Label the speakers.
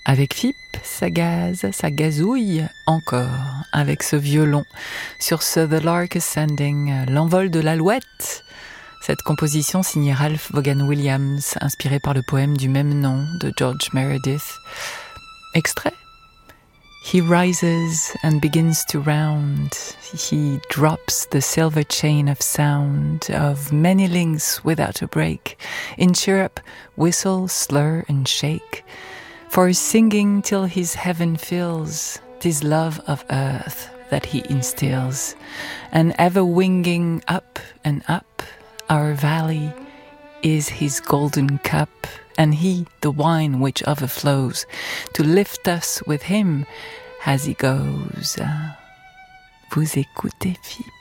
Speaker 1: Avec Fipp, ça gaze, ça gazouille encore avec ce violon. Sur ce The Lark Ascending, l'envol de l'alouette. Cette composition signée Ralph Vaughan Williams, inspirée par le poème du même nom de George Meredith. Extrait. He rises and begins to round. He drops the silver chain of sound of many links without a break. In chirrup, whistle, slur, and shake. For singing till his heaven fills, 'tis love of earth that he instills, and ever winging up and up, our valley is his golden cup, and he the wine which overflows, to lift us with him as he goes. Vous écoutez Fipp.